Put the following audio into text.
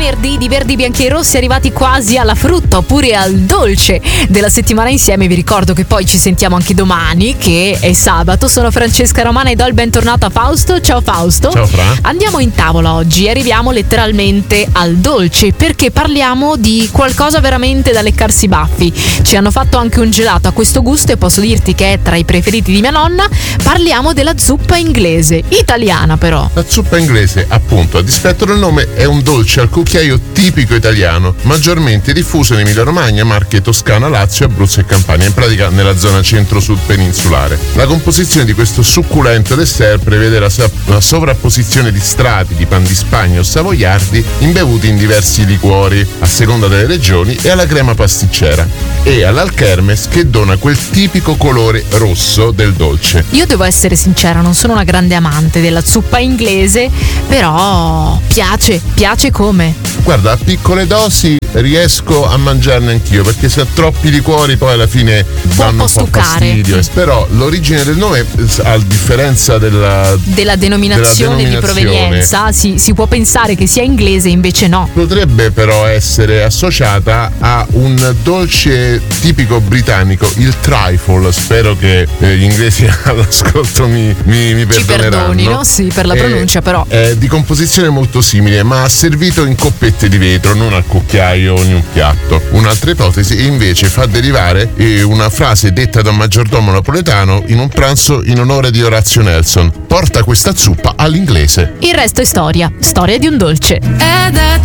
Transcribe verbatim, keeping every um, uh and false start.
venerdì di Verdi, Bianchi e Rossi, arrivati quasi alla frutta oppure al dolce della settimana insieme. Vi ricordo che poi ci sentiamo anche domani, che è sabato. Sono Francesca Romana e do il bentornato a Fausto. Ciao Fausto. Ciao Fra. Andiamo in tavola oggi, arriviamo letteralmente al dolce, perché parliamo di qualcosa veramente da leccarsi i baffi. Ci hanno fatto anche un gelato a questo gusto e posso dirti che è tra i preferiti di mia nonna. Parliamo della zuppa inglese, italiana però. La zuppa inglese, appunto, a dispetto del nome, è un dolce al cucchiaio tipico italiano, maggiormente diffuso in Emilia Romagna, Marche, Toscana, Lazio, Abruzzo e Campania, in pratica nella zona centro-sud peninsulare. La composizione di questo succulento dessert prevede la, sa- la sovrapposizione di strati di pan di Spagna o savoiardi imbevuti in diversi liquori, a seconda delle regioni, e alla crema pasticcera e all'alchermes, che dona quel tipico colore rosso del dolce. Io devo essere sincera, non sono una grande amante della zuppa inglese, però piace, piace come? Guarda, a piccole dosi riesco a mangiarne anch'io, perché se ha troppi liquori poi alla fine Può danno un po' un po' stucare. fastidio. Però l'origine del nome, a differenza della, Della denominazione, della di provenienza, si, si può pensare che sia inglese, invece no. potrebbe però essere associata a un dolce tipico britannico, il trifle. Spero che eh, gli inglesi all'ascolto mi, mi, mi Ci perdoneranno. perdonino, sì, per la Eh, pronuncia però. È di composizione molto simile, ma servito in coppette di vetro, non al cucchiaio o in un piatto. Un'altra ipotesi invece fa derivare eh, una frase detta da un maggiordomo napoletano in un pranzo in onore di Orazio Nelson: porta questa zuppa all'inglese. Il resto è storia, storia di un dolce. È da